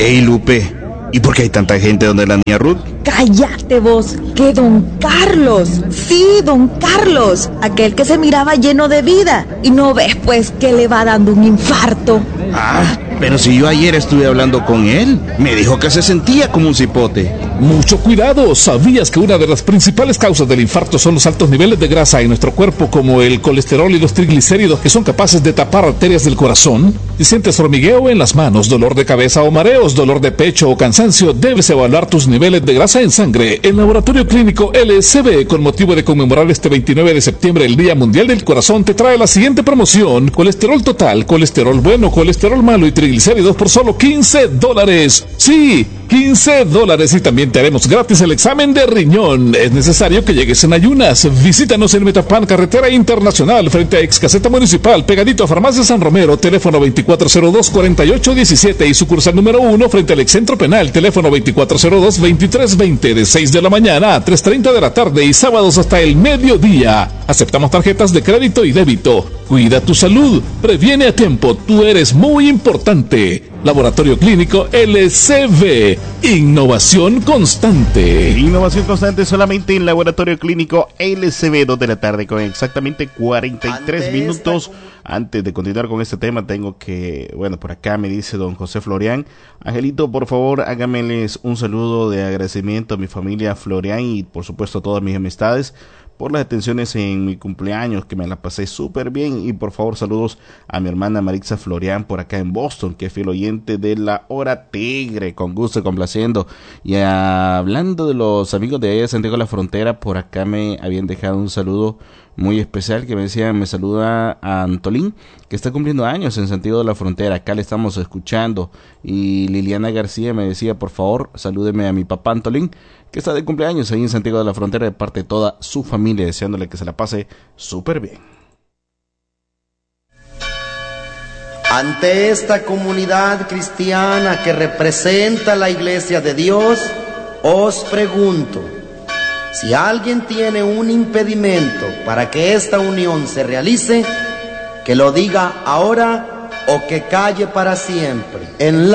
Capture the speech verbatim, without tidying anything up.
Ey, Lupe, ¿y por qué hay tanta gente donde la niña Ruth? Cállate vos, que don Carlos, sí, don Carlos, aquel que se miraba lleno de vida, y no ves pues que le va dando un infarto. Ah, pero si yo ayer estuve hablando con él, me dijo que se sentía como un cipote. Mucho cuidado, ¿sabías que una de las principales causas del infarto son los altos niveles de grasa en nuestro cuerpo, como el colesterol y los triglicéridos, que son capaces de tapar arterias del corazón? Si sientes hormigueo en las manos, dolor de cabeza o mareos, dolor de pecho o cansancio, debes evaluar tus niveles de grasa en sangre. El Laboratorio Clínico L C B, con motivo de conmemorar este veintinueve de septiembre el Día Mundial del Corazón, te trae la siguiente promoción: colesterol total, colesterol bueno, colesterol malo y triglicéridos por solo quince dólares. Sí, quince dólares, y también te haremos gratis el examen de riñón. Es necesario que llegues en ayunas. Visítanos en Metapan, carretera internacional, frente a ex caseta municipal, pegadito a Farmacia San Romero, teléfono veinticuatro cero dos, cuarenta y ocho diecisiete, y sucursal número uno frente al ex centro penal, teléfono veinticuatro cero dos, veintitrés veinte, de seis de la mañana a tres treinta de la tarde y sábados hasta el mediodía. Aceptamos tarjetas de crédito y débito. Cuida tu salud, previene a tiempo, tú eres muy importante. Laboratorio Clínico L C B, innovación constante. Innovación constante solamente en Laboratorio Clínico L C B, dos de la tarde con exactamente cuarenta y tres Ante minutos. Esta... Antes de continuar con este tema, tengo que, bueno, por acá me dice don José Florián: Angelito, por favor, hágameles un saludo de agradecimiento a mi familia Florián y por supuesto a todas mis amistades por las atenciones en mi cumpleaños, que me la pasé súper bien. Y por favor, saludos a mi hermana Marixa Florián por acá en Boston, que es fiel oyente de La Hora Tigre, con gusto, complaciendo. Y hablando de los amigos de allá de Santiago de la Frontera, por acá me habían dejado un saludo muy especial, que me decían, me saluda a Antolín, que está cumpliendo años en Santiago de la Frontera, acá le estamos escuchando. Y Liliana García me decía, por favor, salúdeme a mi papá Antolín, que está de cumpleaños ahí en Santiago de la Frontera, de parte de toda su familia, deseándole que se la pase súper bien. Ante esta comunidad cristiana que representa la Iglesia de Dios, os pregunto, si alguien tiene un impedimento para que esta unión se realice, que lo diga ahora o que calle para siempre. En la